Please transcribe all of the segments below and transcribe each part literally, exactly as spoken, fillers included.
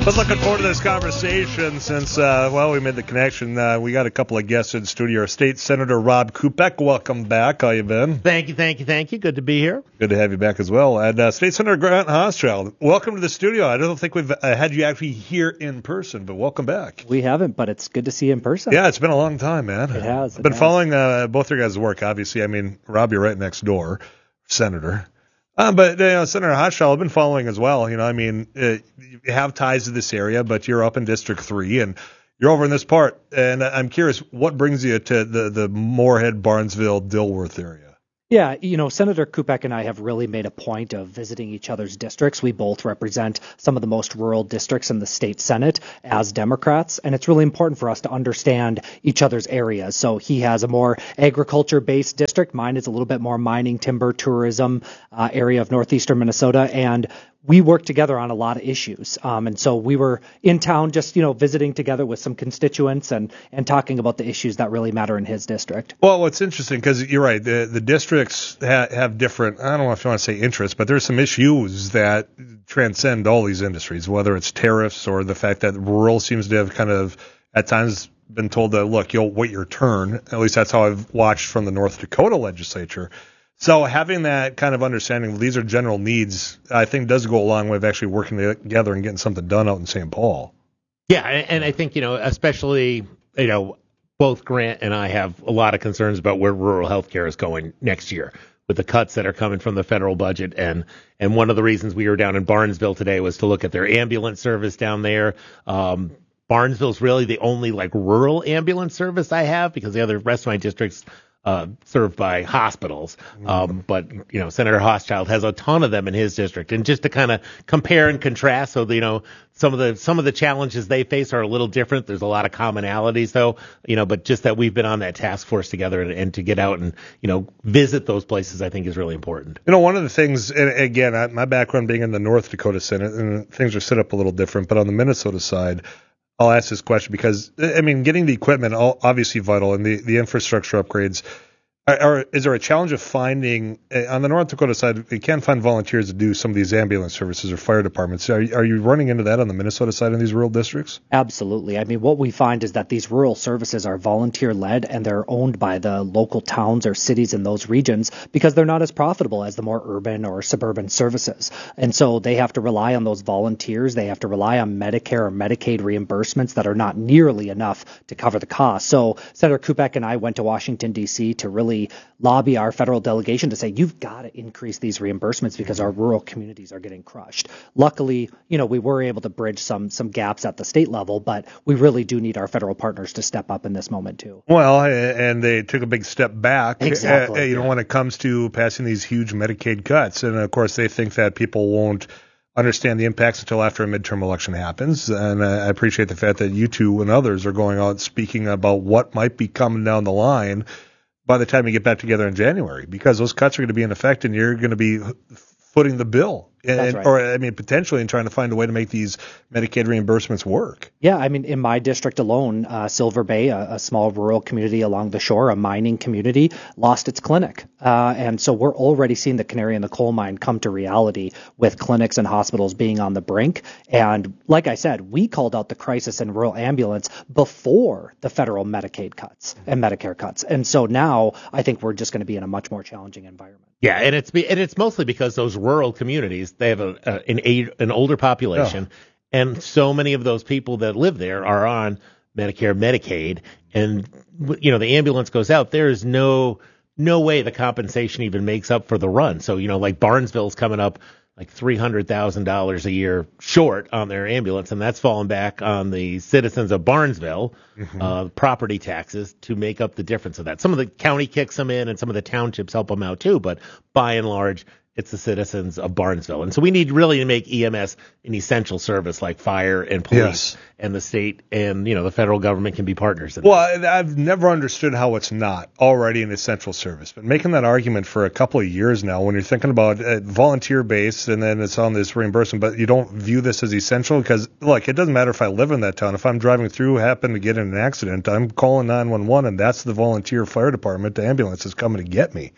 was looking forward to this conversation since, uh, well, we made the connection. Uh, we got a couple of guests in studio. State Senator Rob Kupec, welcome back. How you been? Thank you, thank you, thank you. Good to be here. Good to have you back as well. And uh, State Senator Grant Hochschild, welcome to the studio. I don't think we've uh, had you actually here in person, but welcome back. We haven't, but it's good to see you in person. Yeah, it's been a long time, man. It has. It I've been has. following uh, both your guys' work, obviously. I mean, Rob, you're right next door, Senator. Uh, but, you know, Senator Hochschild, I've been following as well. You know, I mean, uh, you have ties to this area, but you're up in District three, and you're over in this part. And I'm curious, what brings you to the, the Moorhead, Barnesville, Dilworth area? Yeah, you know, Senator Kupec and I have really made a point of visiting each other's districts. We both represent some of the most rural districts in the state Senate as Democrats, and it's really important for us to understand each other's areas. So he has a more agriculture-based district. Mine is a little bit more mining, timber, tourism uh, area of northeastern Minnesota, and we work together on a lot of issues. Um, and so we were in town just, you know, visiting together with some constituents and, and talking about the issues that really matter in his district. Well, what's interesting, because you're right, the, the districts ha- have different, I don't know if you want to say interests, but there's some issues that transcend all these industries, whether it's tariffs or the fact that rural seems to have kind of, at times, been told that, look, you'll wait your turn. At least that's how I've watched from the North Dakota legislature. So having that kind of understanding, these are general needs, I think does go a long way of actually working together and getting something done out in Saint Paul. Yeah, and I think, you know, especially, you know, both Grant and I have a lot of concerns about where rural health care is going next year with the cuts that are coming from the federal budget. And, and one of the reasons we were down in Barnesville today was to look at their ambulance service down there. Um, Barnesville's really the only, like, rural ambulance service I have because the other rest of my districts Uh, served by hospitals. Um, but, you know, Senator Hochschild has a ton of them in his district. And just to kind of compare and contrast, so, you know, some of the some of the challenges they face are a little different. There's a lot of commonalities, though, you know, but just that we've been on that task force together and, and to get out and, you know, visit those places, I think is really important. You know, one of the things, and again, I, my background being in the North Dakota Senate, and things are set up a little different, but on the Minnesota side, I'll ask this question because, I mean, getting the equipment, obviously vital, and the, the infrastructure upgrades. Are, are, is there a challenge of finding, on the North Dakota side, you can't find volunteers to do some of these ambulance services or fire departments. Are, are you running into that on the Minnesota side in these rural districts? Absolutely. I mean, what we find is that these rural services are volunteer-led, and they're owned by the local towns or cities in those regions because they're not as profitable as the more urban or suburban services. And so they have to rely on those volunteers. They have to rely on Medicare or Medicaid reimbursements that are not nearly enough to cover the cost. So Senator Kupec and I went to Washington, D C to really lobby our federal delegation to say, you've got to increase these reimbursements because our rural communities are getting crushed. Luckily, you know, we were able to bridge some some gaps at the state level, but we really do need our federal partners to step up in this moment too. Well, and they took a big step back, exactly. uh, you know, when it comes to passing these huge Medicaid cuts. And of course, they think that people won't understand the impacts until after a midterm election happens. And I appreciate the fact that you two and others are going out speaking about what might be coming down the line by the time you get back together in January, because those cuts are going to be in effect and you're going to be footing the bill. And, That's right. Or, I mean, potentially in trying to find a way to make these Medicaid reimbursements work. Yeah, I mean, in my district alone, uh, Silver Bay, a, a small rural community along the shore, a mining community, lost its clinic. Uh, and so we're already seeing the canary in the coal mine come to reality with clinics and hospitals being on the brink. And like I said, we called out the crisis in rural ambulance before the federal Medicaid cuts and Medicare cuts. And so now I think we're just going to be in a much more challenging environment. Yeah, and it's and it's mostly because those rural communities, they have a, a, an age, an older population, oh. and so many of those people that live there are on Medicare, Medicaid, and you know the ambulance goes out. There is no no way the compensation even makes up for the run. So you know, like Barnesville's coming up like three hundred thousand dollars a year short on their ambulance, and that's falling back on the citizens of Barnesville, mm-hmm. uh, property taxes to make up the difference of that. Some of the county kicks them in, and some of the townships help them out too, but by and large, it's the citizens of Barnesville. And so we need really to make E M S an essential service like fire and police, yes. and the state and, you know, the federal government can be partners in well, that. I've never understood how it's not already an essential service. But making that argument for a couple of years now, when you're thinking about uh, volunteer-based and then it's on this reimbursement, but you don't view this as essential because, look, it doesn't matter if I live in that town. If I'm driving through, happen to get in an accident, I'm calling nine one one, and that's the volunteer fire department. The ambulance is coming to get me.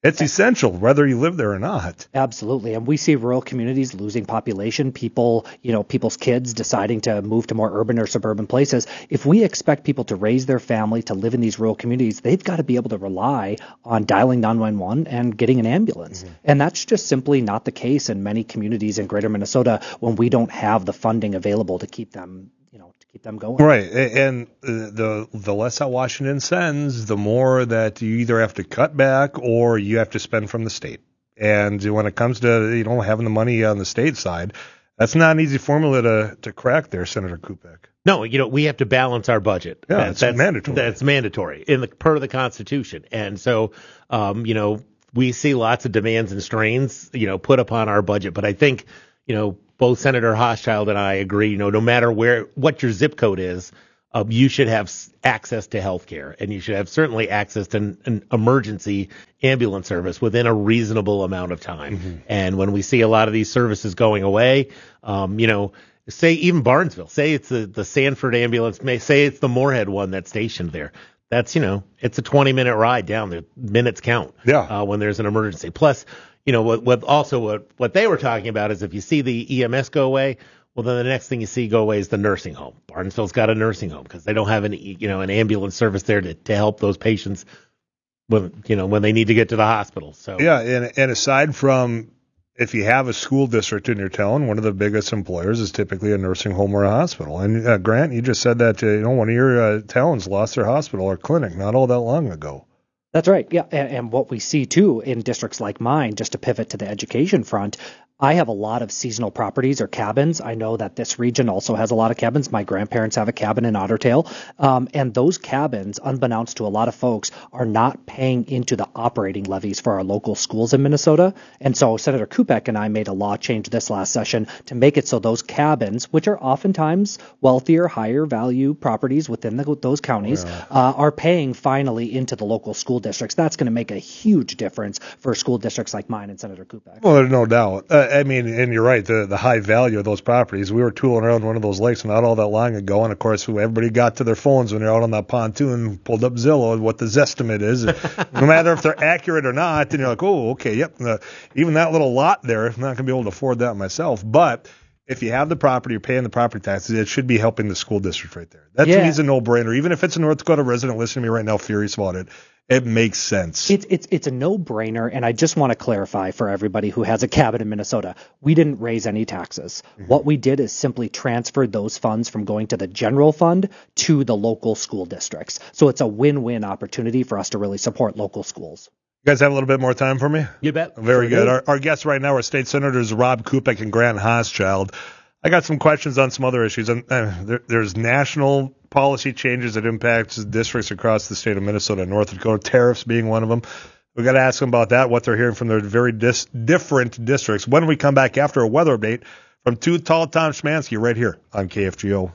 It's essential, whether you live there or not. Absolutely. And we see rural communities losing population, people, you know, people's kids deciding to move to more urban or suburban places. If we expect people to raise their family, to live in these rural communities, they've got to be able to rely on dialing nine one one and getting an ambulance. Mm-hmm. And that's just simply not the case in many communities in greater Minnesota when we don't have the funding available to keep them, you know, to keep them going. Right. And the the less that Washington sends, the more that you either have to cut back or you have to spend from the state. And when it comes to, you know, having the money on the state side, that's not an easy formula to, to crack there, Senator Kupek. No, you know, we have to balance our budget. Yeah, that's, it's mandatory. That's mandatory in the per the Constitution. And so, um, you know, we see lots of demands and strains, you know, put upon our budget. But I think, you know, both Senator Hochschild and I agree, you know, no matter where, what your zip code is, uh, you should have access to health care, and you should have certainly access to an, an emergency ambulance service within a reasonable amount of time. Mm-hmm. And when we see a lot of these services going away, um, you know, say even Barnesville, say it's the, the Sanford ambulance, may say it's the Moorhead one that's stationed there. That's, you know, it's a twenty minute ride down. The minutes count. Yeah. Uh, when there's an emergency. Plus, you know, what, what also what, what they were talking about is if you see the E M S go away, well, then the next thing you see go away is the nursing home. Barnesville's got a nursing home because they don't have an, you know, an ambulance service there to, to help those patients when, you know, when they need to get to the hospital. So yeah, and and aside from if you have a school district in your town, one of the biggest employers is typically a nursing home or a hospital. And uh, Grant, you just said that uh, you know one of your uh, towns lost their hospital or clinic not all that long ago. That's right. Yeah. And, and what we see, too, in districts like mine, just to pivot to the education front, I have a lot of seasonal properties or cabins. I know that this region also has a lot of cabins. My grandparents have a cabin in Ottertail. Um, and those cabins, unbeknownst to a lot of folks, are not paying into the operating levies for our local schools in Minnesota. And so Senator Kupek and I made a law change this last session to make it so those cabins, which are oftentimes wealthier, higher value properties within the, those counties, yeah. uh, are paying finally into the local school districts. That's going to make a huge difference for school districts like mine and Senator Kupek. Well, there's no doubt. Uh, I mean, and you're right, the the high value of those properties. We were tooling around one of those lakes not all that long ago, and of course, everybody got to their phones when they're out on that pontoon, pulled up Zillow, what the Zestimate is. No matter if they're accurate or not, and you're like, oh, okay, yep, uh, even that little lot there, I'm not going to be able to afford that myself. But if you have the property, you're paying the property taxes, it should be helping the school district right there. That to yeah. me is a no-brainer. Even if it's a North Dakota resident listening to me right now furious about it, it makes sense. It's it's it's a no-brainer, and I just want to clarify for everybody who has a cabin in Minnesota, we didn't raise any taxes. Mm-hmm. What we did is simply transferred those funds from going to the general fund to the local school districts. So it's a win-win opportunity for us to really support local schools. You guys have a little bit more time for me? You bet. Very good. Our, our guests right now are State Senators Rob Kupek and Grant Hochschild. I got some questions on some other issues. And uh, there, there's national policy changes that impact districts across the state of Minnesota and North Dakota, tariffs being one of them. We got to ask them about that, what they're hearing from their very dis- different districts. When we come back after a weather update from Too Tall Tom Szymanski right here on K F G O.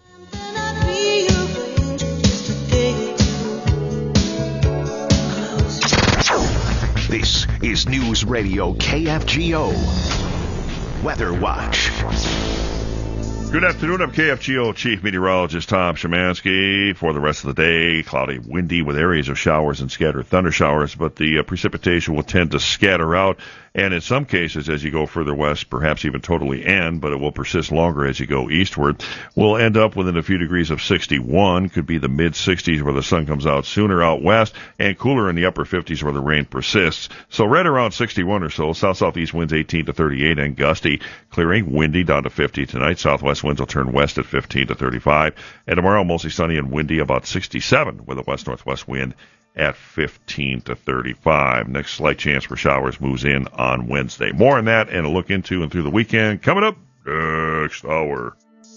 This is News Radio K F G O Weather Watch. Good afternoon. I'm K F G O Chief Meteorologist Tom Szymanski. For the rest of the day, cloudy, windy with areas of showers and scattered thunder showers, but the uh, precipitation will tend to scatter out. And in some cases, as you go further west, perhaps even totally end, but it will persist longer as you go eastward. We'll end up within a few degrees of sixty-one. Could be the mid-sixties where the sun comes out sooner out west, and cooler in the upper fifties where the rain persists. So right around sixty-one or so. South-southeast winds eighteen to thirty-eight and gusty. Clearing, windy down to fifty tonight. Southwest winds will turn west at fifteen to thirty-five. And tomorrow, mostly sunny and windy, about sixty-seven with a west-northwest wind at fifteen to thirty-five. Next slight chance for showers moves in on Wednesday. More on that and a look into and through the weekend coming up next hour.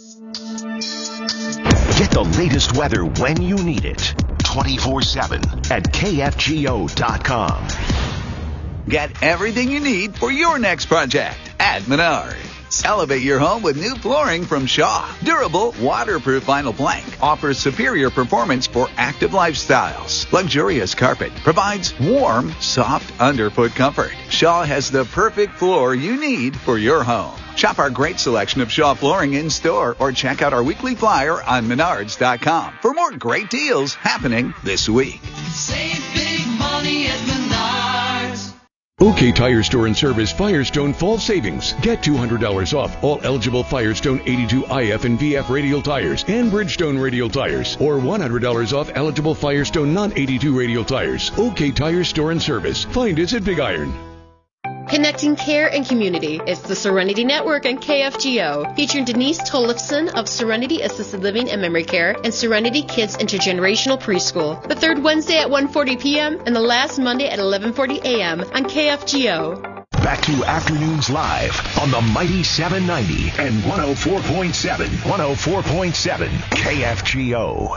Get the latest weather when you need it. twenty-four seven at K F G O dot com. Get everything you need for your next project at Menards. Elevate your home with new flooring from Shaw. Durable, waterproof vinyl plank offers superior performance for active lifestyles. Luxurious carpet provides warm, soft underfoot comfort. Shaw has the perfect floor you need for your home. Shop our great selection of Shaw flooring in store or check out our weekly flyer on menards dot com for more great deals happening this week. Save big money at Menards. OK Tire Store and Service Firestone Fall Savings. Get two hundred dollars off all eligible Firestone eighty-two I F and V F radial tires and Bridgestone radial tires, or one hundred dollars off eligible Firestone non eighty-two radial tires. OK Tire Store and Service. Find us at Big Iron. Connecting care and community. It's the Serenity Network and K F G O, featuring Denise Tollefson of Serenity Assisted Living and Memory Care and Serenity Kids Intergenerational Preschool. The third Wednesday at one forty p.m. and the last Monday at eleven forty a.m. on K F G O. Back to Afternoons Live on the Mighty seven ninety and one oh four point seven. one oh four point seven K F G O.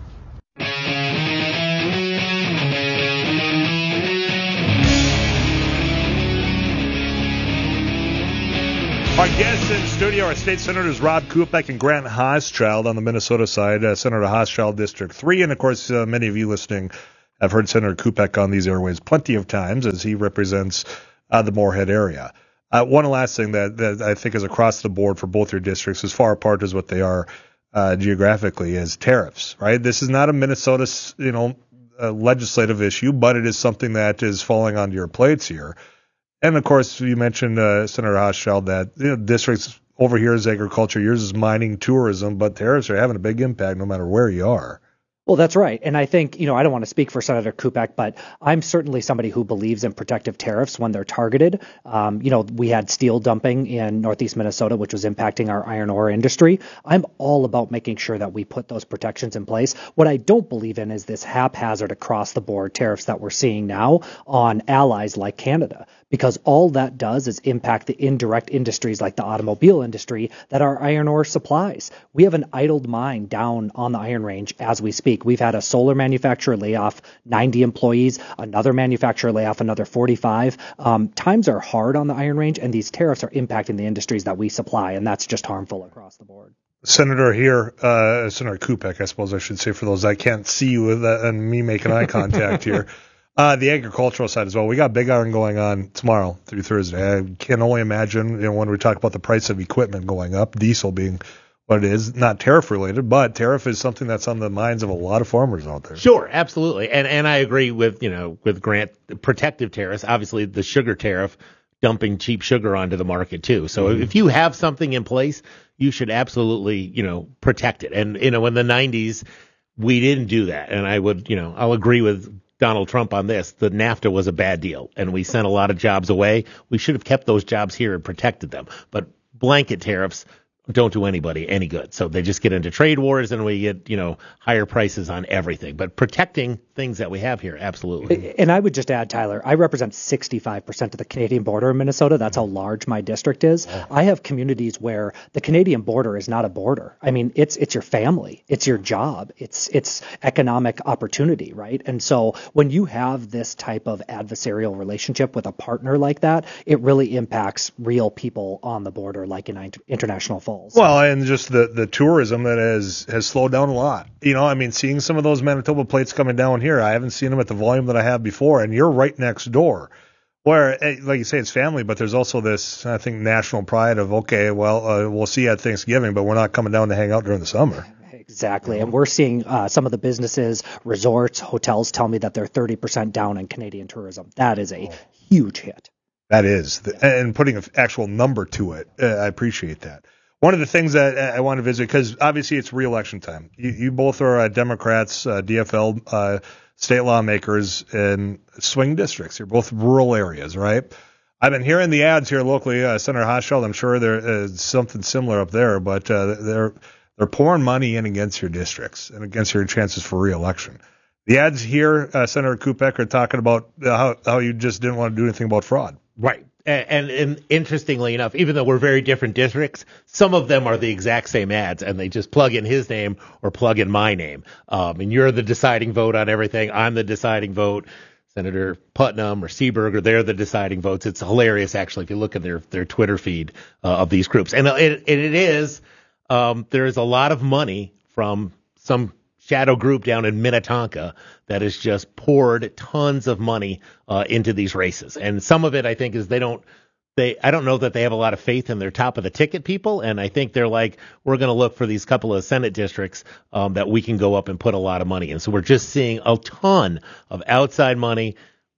Our guests in studio are State Senators Rob Kupek and Grant Hochschild on the Minnesota side, uh, Senator Hochschild, District three. And, of course, uh, many of you listening have heard Senator Kupek on these airways plenty of times as he represents uh, the Moorhead area. Uh, one last thing that, that I think is across the board for both your districts, as far apart as what they are uh, geographically, is tariffs, right? This is not a Minnesota, you know, uh, legislative issue, but it is something that is falling onto your plates here. And, of course, you mentioned, uh, Senator Hochschild, that you know, districts over here is agriculture, yours is mining, tourism, but tariffs are having a big impact no matter where you are. Well, that's right. And I think, you know, I don't want to speak for Senator Kupek, but I'm certainly somebody who believes in protective tariffs when they're targeted. Um, you know, we had steel dumping in Northeast Minnesota, which was impacting our iron ore industry. I'm all about making sure that we put those protections in place. What I don't believe in is this haphazard across the board tariffs that we're seeing now on allies like Canada, because all that does is impact the indirect industries like the automobile industry that our iron ore supplies. We have an idled mine down on the Iron Range as we speak. We've had a solar manufacturer lay off ninety employees, another manufacturer lay off another forty-five. Um, times are hard on the Iron Range, and these tariffs are impacting the industries that we supply, and that's just harmful across the board. Senator here, uh, Senator Kupek, I suppose I should say, for those I can't see you with, uh, and me making eye contact here. Uh, the agricultural side as well. We got Big Iron going on tomorrow through Thursday. I can only imagine, you know, when we talk about the price of equipment going up, diesel being what it is, not tariff related, but tariff is something that's on the minds of a lot of farmers out there. Sure, absolutely. And and I agree with, you know, with Grant, protective tariffs, obviously the sugar tariff, dumping cheap sugar onto the market too. So mm-hmm. if you have something in place, you should absolutely, you know, protect it. And, you know, in the nineties, we didn't do that. And I would, you know, I'll agree with Donald Trump on this. The NAFTA was a bad deal, and we sent a lot of jobs away. We should have kept those jobs here and protected them. But blanket tariffs don't do anybody any good. So they just get into trade wars, and we get, you know, higher prices on everything. But protecting things that we have here, absolutely. And I would just add, Tyler, I represent sixty-five percent of the Canadian border in Minnesota. That's how large my district is. Oh. I have communities where the Canadian border is not a border. I mean, it's it's your family, it's your job, it's it's economic opportunity, right? And so when you have this type of adversarial relationship with a partner like that, it really impacts real people on the border, like in International Falls. Well, and just the, the tourism that has, has slowed down a lot. You know, I mean, seeing some of those Manitoba plates coming down here, I haven't seen them at the volume that I have before, and you're right next door. Where, like you say, it's family, but there's also this, I think, national pride of, okay, well, uh, we'll see you at Thanksgiving, but we're not coming down to hang out during the summer. Exactly. And we're seeing uh, some of the businesses, resorts, hotels tell me that they're thirty percent down in Canadian tourism. That is a huge hit. That is. And putting an actual number to it, uh, I appreciate that. One of the things that I want to visit, because obviously it's re-election time. You, you both are uh, Democrats, uh, D F L, uh, state lawmakers in swing districts. You're both rural areas, right? I've been hearing the ads here locally. Uh, Senator Hochschild, I'm sure there is something similar up there, but uh, they're they're pouring money in against your districts and against your chances for re-election. The ads here, uh, Senator Kupek, are talking about how, how you just didn't want to do anything about fraud. Right. And, and interestingly enough, even though we're very different districts, some of them are the exact same ads, and they just plug in his name or plug in my name. Um, and you're the deciding vote on everything. I'm the deciding vote. Senator Putnam or Seeberger, they're the deciding votes. It's hilarious, actually, if you look at their, their Twitter feed uh, of these groups. And it, it is, um, there is a lot of money from some shadow group down in Minnetonka that has just poured tons of money uh, into these races. And some of it, I think, is they don't, they, I don't know that they have a lot of faith in their top of the ticket people. And I think they're like, we're going to look for these couple of Senate districts um, that we can go up and put a lot of money in. So we're just seeing a ton of outside money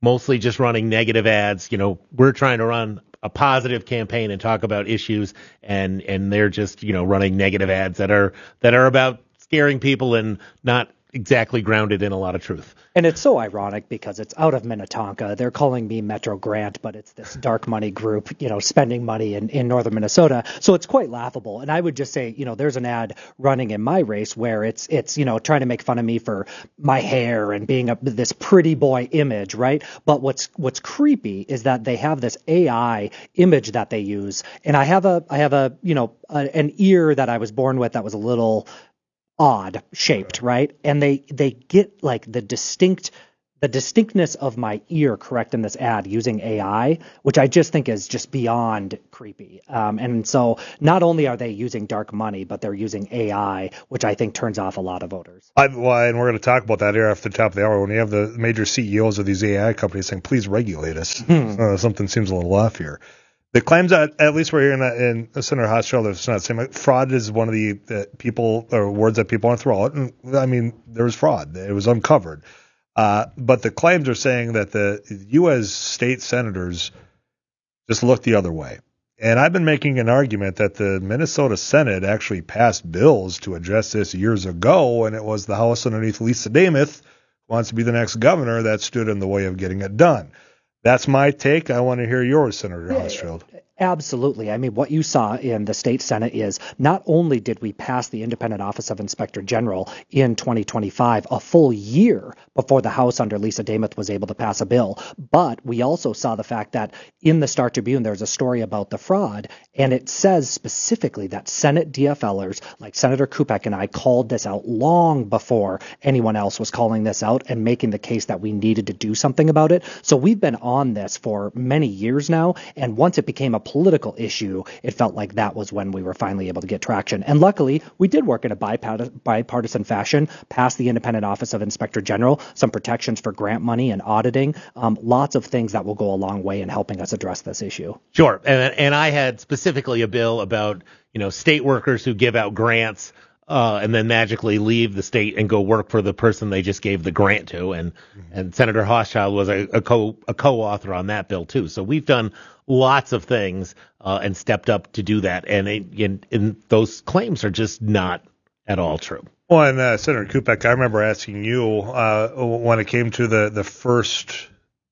mostly just running negative ads. You know, we're trying to run a positive campaign and talk about issues, and and they're just, you know, running negative ads that are that are about scaring people and not exactly grounded in a lot of truth. And it's so ironic because it's out of Minnetonka. They're calling me Metro Grant, but it's this dark money group, you know, spending money in, in northern Minnesota. So it's quite laughable. And I would just say, you know, there's an ad running in my race where it's, it's you know, trying to make fun of me for my hair and being a, this pretty boy image, right? But what's what's creepy is that they have this A I image that they use. And I have a, I have a, you know, a, an ear that I was born with that was a little odd shaped, right? And they they get like the distinct the distinctness of my ear correct in this ad using A I, which I just think is just beyond creepy. Um, and so not only are they using dark money, but they're using A I, which I think turns off a lot of voters. I, well, and we're going to talk about that here after the top of the hour when you have the major C E Os of these A I companies saying, please regulate us. Hmm. Uh, something seems a little off here. The claims that, at least we're hearing that in Senator Hochschild, it's not the same. Fraud is one of the uh, people or words that people want to throw out. And I mean, there was fraud. It was uncovered. Uh, but the claims are saying that the you as state senators just look the other way. And I've been making an argument that the Minnesota Senate actually passed bills to address this years ago, and it was the House underneath Lisa Demuth, who wants to be the next governor, that stood in the way of getting it done. That's my take. I want to hear yours, Senator Hochschild. Absolutely. I mean, what you saw in the state Senate is not only did we pass the Independent Office of Inspector General in twenty twenty-five, a full year before the House under Lisa Demuth was able to pass a bill, but we also saw the fact that in the Star Tribune, there's a story about the fraud, and it says specifically that Senate D F Lers like Senator Kupek and I called this out long before anyone else was calling this out and making the case that we needed to do something about it. So we've been on this for many years now, and once it became a political issue, it felt like that was when we were finally able to get traction. And luckily, we did work in a bipartisan fashion, pass the Independent Office of Inspector General, some protections for grant money and auditing, um, lots of things that will go a long way in helping us address this issue. Sure. And, and I had specifically a bill about, you know, state workers who give out grants Uh, and then magically leave the state and go work for the person they just gave the grant to. And mm-hmm. and Senator Hochschild was a, a co a co-author on that bill too. So we've done lots of things uh, and stepped up to do that. And, it, and, and those claims are just not at all true. Well, and uh, Senator Kupek, I remember asking you uh, when it came to the, the first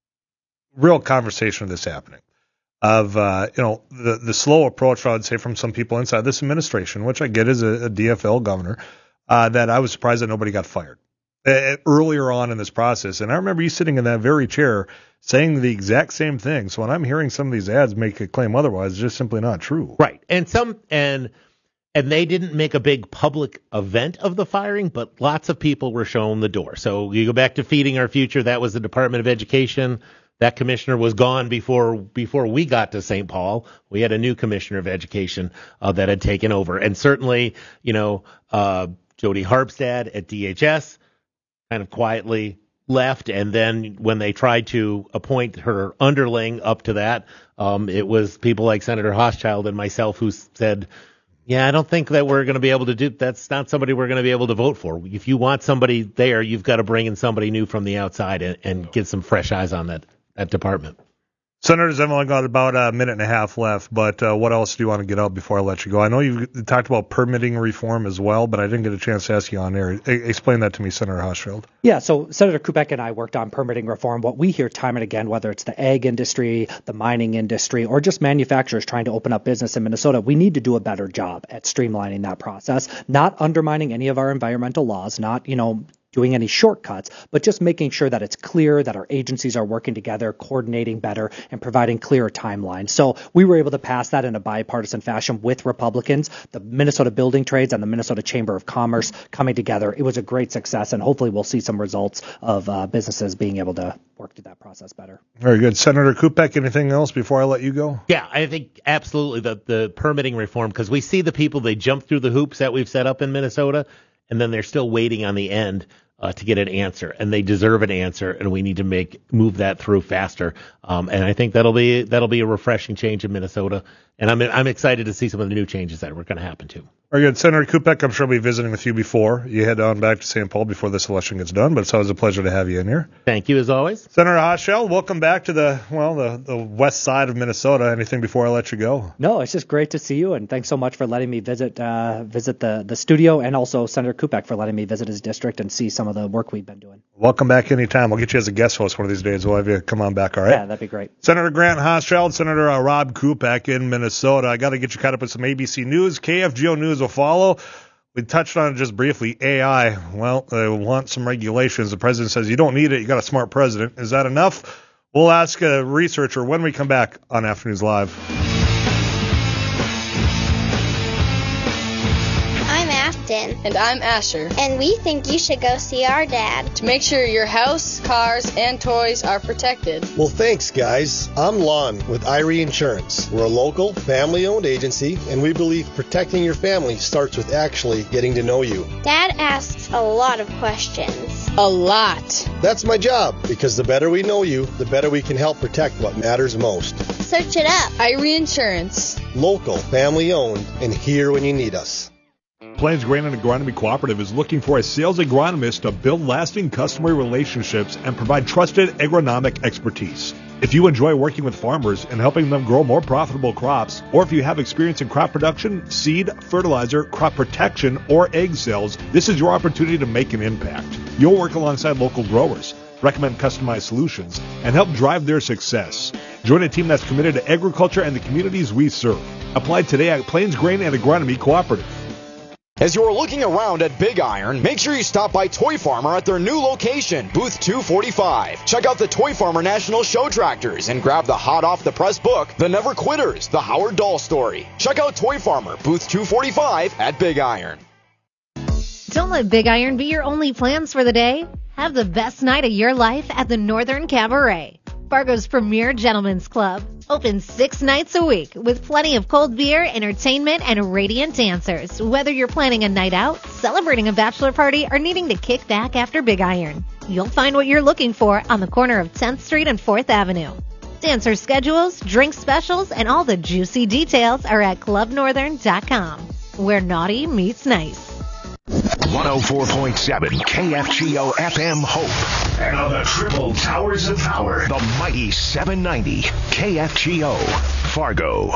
real conversation of this happening. Of, uh, you know, the, the slow approach, I would say, from some people inside this administration, which I get as a, a D F L governor, uh, that I was surprised that nobody got fired uh, earlier on in this process. And I remember you sitting in that very chair saying the exact same thing. So when I'm hearing some of these ads make a claim otherwise, it's just simply not true. Right. And some, and, and they didn't make a big public event of the firing, but lots of people were shown the door. So you go back to Feeding Our Future. That was the Department of Education. That commissioner was gone before before we got to Saint Paul. We had a new commissioner of education uh, that had taken over. And certainly, you know, uh, Jody Harpstad at D H S kind of quietly left. And then when they tried to appoint her underling up to that, um, it was people like Senator Hochschild and myself who said, yeah, I don't think that we're going to be able to do that's not somebody we're going to be able to vote for. If you want somebody there, you've got to bring in somebody new from the outside and, and get some fresh eyes on that. That department. Senators, I've only got about a minute and a half left, but uh, what else do you want to get out before I let you go? I know you talked about permitting reform as well, but I didn't get a chance to ask you on air. E- explain that to me, Senator Hochschild. Yeah, so Senator Kupek and I worked on permitting reform. What we hear time and again, whether it's the ag industry, the mining industry, or just manufacturers trying to open up business in Minnesota, we need to do a better job at streamlining that process, not undermining any of our environmental laws, not, you know, doing any shortcuts, but just making sure that it's clear that our agencies are working together, coordinating better, and providing clearer timelines. So we were able to pass that in a bipartisan fashion with Republicans, the Minnesota Building Trades and the Minnesota Chamber of Commerce coming together. It was a great success, and hopefully we'll see some results of uh, businesses being able to work through that process better. Very good. Senator Kupek, anything else before I let you go? Yeah, I think absolutely the, the permitting reform, because we see the people, they jump through the hoops that we've set up in Minnesota, and then they're still waiting on the end uh, to get an answer, and they deserve an answer, and we need to make move that through faster. Um, and I think that'll be that'll be a refreshing change in Minnesota, and I'm I'm excited to see some of the new changes that are going to happen too. Very good. Senator Kupek, I'm sure we'll be visiting with you before you head on back to Saint Paul before this election gets done, but it's always a pleasure to have you in here. Thank you, as always. Senator Hochschild, welcome back to the, well, the, the west side of Minnesota. Anything before I let you go? No, it's just great to see you, and thanks so much for letting me visit uh, visit the, the studio, and also Senator Kupek for letting me visit his district and see some of the work we've been doing. Welcome back anytime. We'll get you as a guest host one of these days. We'll have you come on back, all right? Yeah, that'd be great. Senator Grant Hochschild, Senator uh, Rob Kupek in Minnesota. I got to get you caught up with some A B C News. K F G O News will follow. We touched on it just briefly. A I, well, they want some regulations. The president says you don't need it. You got a smart president. Is that enough? We'll ask a researcher when we come back on Afternoons Live. I'm Afton. And I'm Asher. And we think you should go see our dad. To make sure your house, cars, and toys are protected. Well, thanks, guys. I'm Lon with Irie Insurance. We're a local, family-owned agency, and we believe protecting your family starts with actually getting to know you. Dad asks a lot of questions. A lot. That's my job, because the better we know you, the better we can help protect what matters most. Search it up. Irie Insurance. Local, family-owned, and here when you need us. Plains Grain and Agronomy Cooperative is looking for a sales agronomist to build lasting customer relationships and provide trusted agronomic expertise. If you enjoy working with farmers and helping them grow more profitable crops, or if you have experience in crop production, seed, fertilizer, crop protection, or egg sales, this is your opportunity to make an impact. You'll work alongside local growers, recommend customized solutions, and help drive their success. Join a team that's committed to agriculture and the communities we serve. Apply today at Plains Grain and Agronomy Cooperative. As you're looking around at Big Iron, make sure you stop by Toy Farmer at their new location, Booth two forty-five. Check out the Toy Farmer National Show Tractors and grab the hot-off-the-press book, The Never Quitters, The Howard Dahl Story. Check out Toy Farmer, Booth two forty-five at Big Iron. Don't let Big Iron be your only plans for the day. Have the best night of your life at the Northern Cabaret, Fargo's premier gentlemen's club. Open six nights a week with plenty of cold beer, entertainment, and radiant dancers. Whether you're planning a night out, celebrating a bachelor party, or needing to kick back after Big Iron, you'll find what you're looking for on the corner of tenth Street and fourth Avenue. Dancer schedules, drink specials, and all the juicy details are at club northern dot com, where naughty meets nice. one oh four point seven K F G O F M Hope. And on the triple towers of power, the mighty seven ninety K F G O Fargo.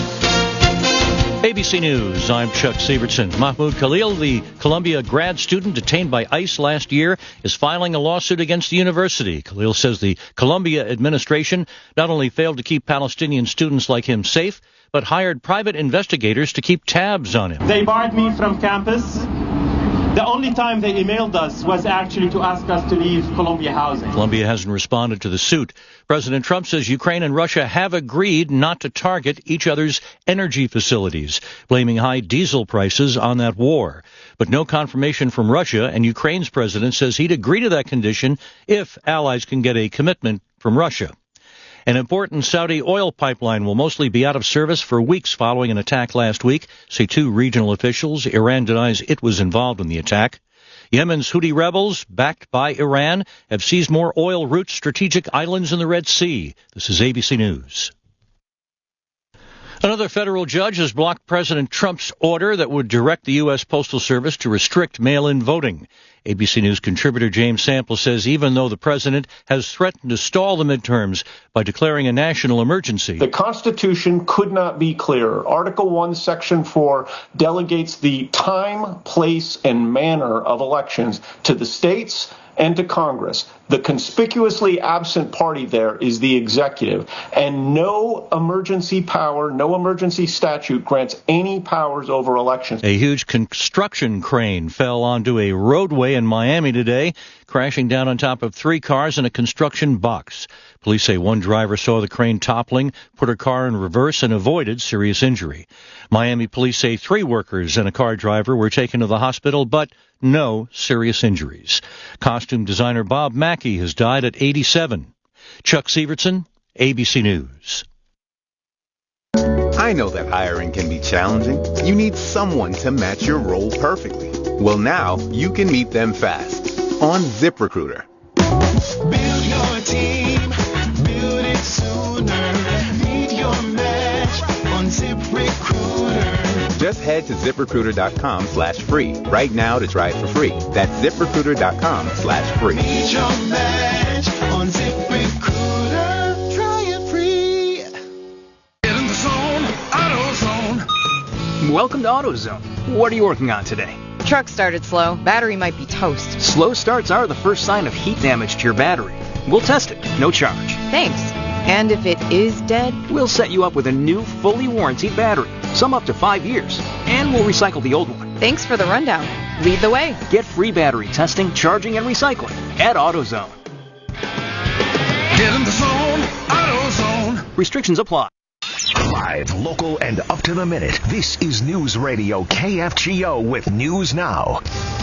A B C News, I'm Chuck Sievertson. Mahmoud Khalil, the Columbia grad student detained by ICE last year, is filing a lawsuit against the university. Khalil says the Columbia administration not only failed to keep Palestinian students like him safe, but hired private investigators to keep tabs on him. They barred me from campus. The only time they emailed us was actually to ask us to leave Columbia Housing. Columbia hasn't responded to the suit. President Trump says Ukraine and Russia have agreed not to target each other's energy facilities, blaming high diesel prices on that war. But no confirmation from Russia, and Ukraine's president says he'd agree to that condition if allies can get a commitment from Russia. An important Saudi oil pipeline will mostly be out of service for weeks following an attack last week, say two regional officials. Iran denies it was involved in the attack. Yemen's Houthi rebels, backed by Iran, have seized more oil-rich strategic islands in the Red Sea. This is A B C News. Another federal judge has blocked President Trump's order that would direct the U S. Postal Service to restrict mail-in voting. A B C News contributor James Sample says even though the president has threatened to stall the midterms by declaring a national emergency, the Constitution could not be clearer. Article one, Section four delegates the time, place, and manner of elections to the states and to Congress. The conspicuously absent party there is the executive, and no emergency power, no emergency statute grants any powers over elections. A huge construction crane fell onto a roadway in Miami today, crashing down on top of three cars in a construction box. Police say one driver saw the crane toppling, put her car in reverse, and avoided serious injury. Miami police say three workers and a car driver were taken to the hospital, but no serious injuries. Costume designer Bob Mackey has died at eighty-seven. Chuck Sievertson, A B C News. I know that hiring can be challenging. You need someone to match your role perfectly. Well, now you can meet them fast on ZipRecruiter. Build your team, build it sooner. Meet your match on ZipRecruiter. Just head to ZipRecruiter.com slash free right now to try it for free. That's ZipRecruiter.com slash free. Meet your match on ZipRecruiter. Try it free. Get in the zone, AutoZone. Welcome to AutoZone. What are you working on today? Truck started slow. Battery might be toast. Slow starts are the first sign of heat damage to your battery. We'll test it, no charge. Thanks. And if it is dead? We'll set you up with a new, fully warranted battery, some up to five years, and we'll recycle the old one. Thanks for the rundown. Lead the way. Get free battery testing, charging, and recycling at AutoZone. Get in the zone, AutoZone. Restrictions apply. Live, local, and up to the minute. This is News Radio K F G O with News Now.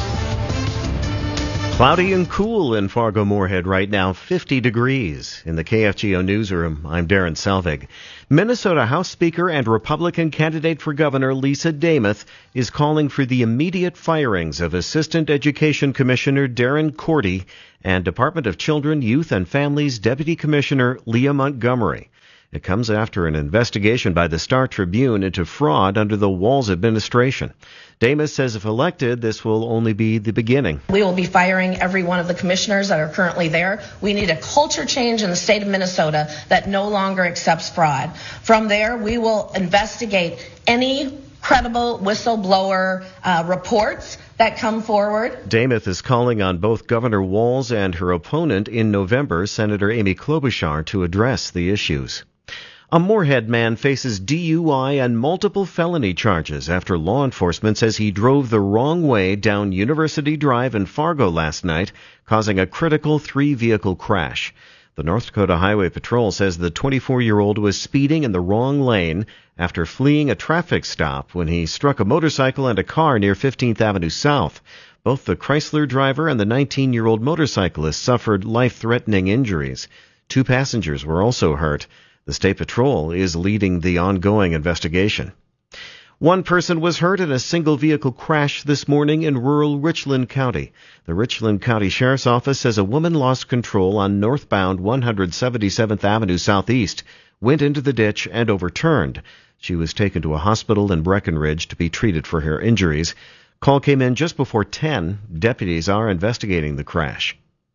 Cloudy and cool in Fargo-Moorhead right now, fifty degrees. In the K F G O newsroom, I'm Darren Selvig. Minnesota House Speaker and Republican candidate for governor Lisa Demuth is calling for the immediate firings of Assistant Education Commissioner Darren Cordy and Department of Children, Youth, and Families Deputy Commissioner Leah Montgomery. It comes after an investigation by the Star Tribune into fraud under the Walz administration. Demuth says if elected, this will only be the beginning. We will be firing every one of the commissioners that are currently there. We need a culture change in the state of Minnesota that no longer accepts fraud. From there, we will investigate any credible whistleblower uh, reports that come forward. Demuth is calling on both Governor Walz and her opponent in November, Senator Amy Klobuchar, to address the issues. A Moorhead man faces D U I and multiple felony charges after law enforcement says he drove the wrong way down University Drive in Fargo last night, causing a critical three-vehicle crash. The North Dakota Highway Patrol says the twenty-four-year-old was speeding in the wrong lane after fleeing a traffic stop when he struck a motorcycle and a car near fifteenth Avenue South. Both the Chrysler driver and the nineteen-year-old motorcyclist suffered life-threatening injuries. Two passengers were also hurt. The State Patrol is leading the ongoing investigation. One person was hurt in a single-vehicle crash this morning in rural Richland County. The Richland County Sheriff's Office says a woman lost control on northbound one hundred seventy-seventh Avenue Southeast, went into the ditch, and overturned. She was taken to a hospital in Breckenridge to be treated for her injuries. Call came in just before ten. Deputies are investigating the crash.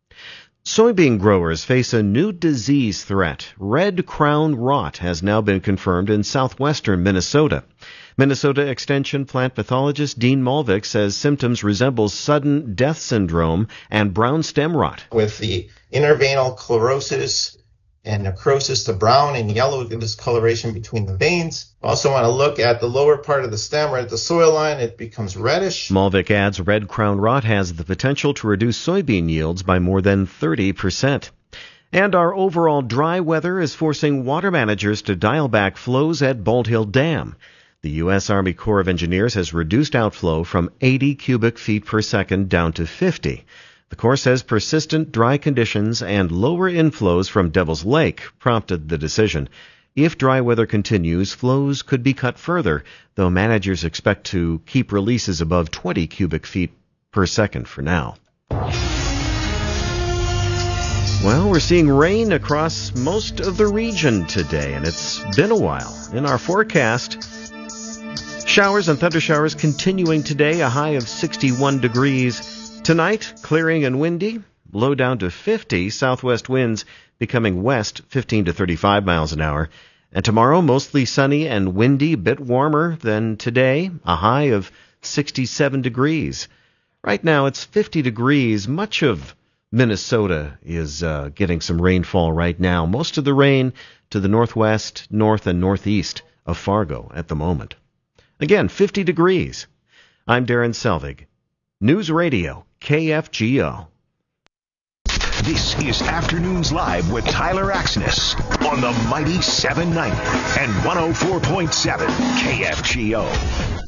Soybean growers face a new disease threat. Red crown rot has now been confirmed in southwestern Minnesota. Minnesota Extension plant pathologist Dean Malvik says symptoms resemble sudden death syndrome and brown stem rot. With the interveinal chlorosis and necrosis, the brown and yellow discoloration between the veins. Also want to look at the lower part of the stem right at the soil line. It becomes reddish. Malvik adds red crown rot has the potential to reduce soybean yields by more than thirty percent. And our overall dry weather is forcing water managers to dial back flows at Bald Hill Dam. The U S Army Corps of Engineers has reduced outflow from eighty cubic feet per second down to fifty. The Corps says persistent dry conditions and lower inflows from Devil's Lake prompted the decision. If dry weather continues, flows could be cut further, though managers expect to keep releases above twenty cubic feet per second for now. Well, we're seeing rain across most of the region today, and it's been a while. In our forecast, showers and thundershowers continuing today, a high of sixty-one degrees. Tonight, clearing and windy, low down to fifty, southwest winds becoming west, fifteen to thirty-five miles an hour. And tomorrow, mostly sunny and windy, bit warmer than today, a high of sixty-seven degrees. Right now, it's fifty degrees. Much of Minnesota is uh, getting some rainfall right now. Most of the rain to the northwest, north, and northeast of Fargo at the moment. Again, fifty degrees. I'm Darren Selvig. News Radio, K F G O. This is Afternoons Live with Tyler Axness on the mighty seven ninety and one oh four point seven K F G O.